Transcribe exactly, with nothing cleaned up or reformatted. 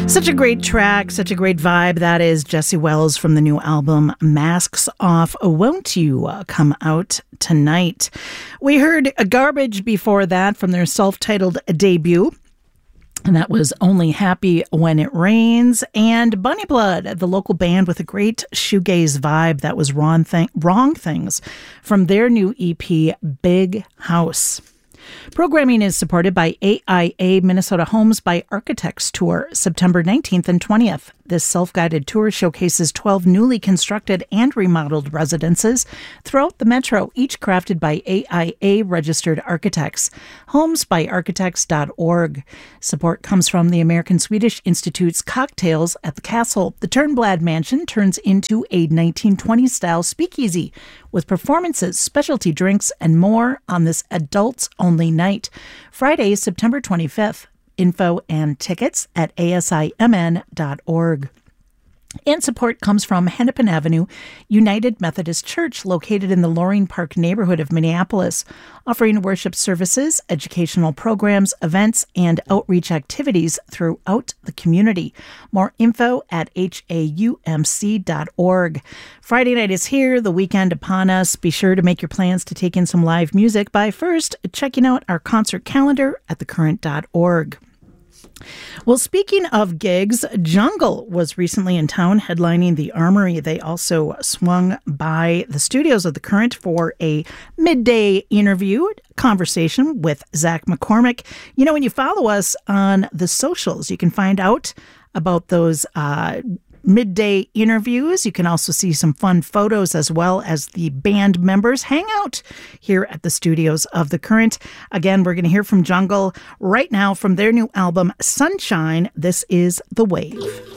Such a great track, such a great vibe. That is Jesse Wells from the new album Masks Off. Won't You uh, Come Out Tonight? We heard a Garbage before that from their self-titled debut. And that was Only Happy When It Rains. And Bunny Blood, the local band with a great shoegaze vibe. That was Wrong, Thing- Wrong Things from their new E P, Big House. Programming is supported by A I A Minnesota Homes by Architects Tour, September nineteenth and twentieth. This self-guided tour showcases twelve newly constructed and remodeled residences throughout the metro, each crafted by A I A-registered architects. homes by architects dot org. Support comes from the American Swedish Institute's Cocktails at the Castle. The Turnblad Mansion turns into a nineteen twenties-style speakeasy with performances, specialty drinks, and more on this adults-only night. Friday, September twenty-fifth. Info and tickets at A S I M N dot org. And support comes from Hennepin Avenue United Methodist Church, located in the Loring Park neighborhood of Minneapolis, offering worship services, educational programs, events, and outreach activities throughout the community. More info at H A U M C dot org. Friday night is here, the weekend upon us. Be sure to make your plans to take in some live music by first checking out our concert calendar at the current dot org. Well, speaking of gigs, Jungle was recently in town headlining the Armory. They also swung by the studios of the Current for a midday interview conversation with Zach McCormick. You know, when you follow us on the socials, you can find out about those uh midday interviews. You can also see some fun photos as well as the band members hang out here at the studios of the Current. Again, we're going to hear from Jungle right now from their new album, Sunshine. This is The Wave.